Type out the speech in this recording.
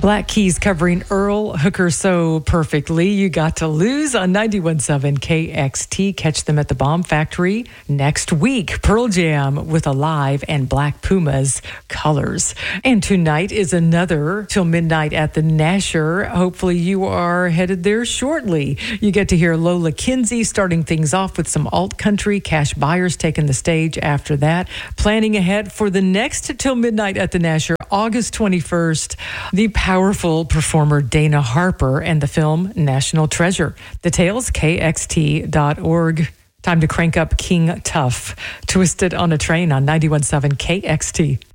Black Keys covering Earl Hooker so perfectly. You Got to Lose on 91.7 KXT. Catch them at the Bomb Factory next week. Pearl Jam with Alive and Black Pumas Colors. And tonight is another Till Midnight at the Nasher. Hopefully you are headed there shortly. You get to hear Lola Kinsey starting things off with some alt country. Cash Byers taking the stage after that. Planning ahead for the next Till Midnight at the Nasher, August 21st. The powerful performer Dana Harper and the film National Treasure. Details, kxt.org. Time to crank up King Tough. Twisted on a Train on 91.7 KXT.